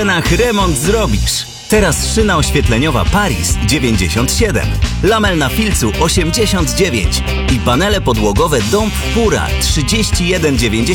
cenach remont zrobisz. Teraz szyna oświetleniowa Paris 97, lamel na filcu 89 i panele podłogowe Dąb Pura 31,90.